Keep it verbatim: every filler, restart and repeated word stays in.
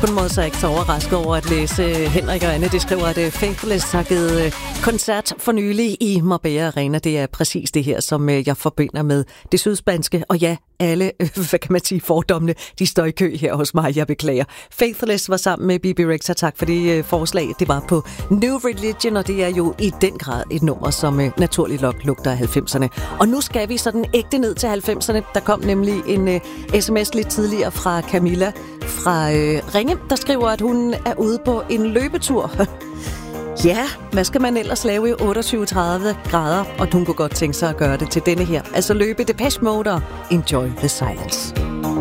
På en måde så er jeg ikke så overrasket over at læse Henrik og Anne. De skriver, at Faithless har givet koncert for nylig i Marbella Arena. Det er præcis det her, som jeg forbinder med det sydspanske. Og ja, alle, hvad kan man sige, fordommene, de står i kø her hos mig. Jeg beklager. Faithless var sammen med B B Rexa. Tak for det forslag. Det var på New Religion, og det er jo i den grad et nummer, som naturligt nok lugter af halvfemserne. Og nu skal vi sådan ægte ned til halvfemserne. Der kom nemlig en uh, sms lidt tidligere fra Camilla fra uh, Ringe, der skriver, at hun er ude på en løbetur. Ja, hvad skal man ellers lave i otteogtyve til tredive grader? Og hun kunne godt tænke sig at gøre det til denne her. Altså løbe Depeche Mode og Enjoy the Silence.